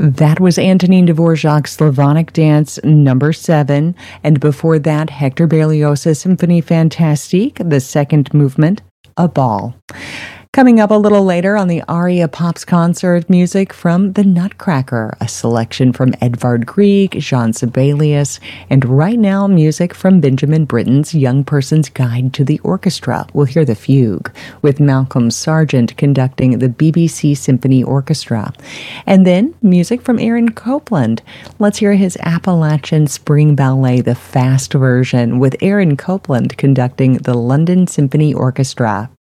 That was Antonin Dvorak's Slavonic Dance number 7, and before that, Hector Berlioz's Symphonie Fantastique, the second movement, A Ball. Coming up a little later on the Aria Pops concert, music from The Nutcracker, a selection from Edvard Grieg, Jean Sibelius, and right now music from Benjamin Britten's Young Person's Guide to the Orchestra. We'll hear the Fugue, with Malcolm Sargent conducting the BBC Symphony Orchestra. And then music from Aaron Copland. Let's hear his Appalachian Spring Ballet, the fast version, with Aaron Copland conducting the London Symphony Orchestra.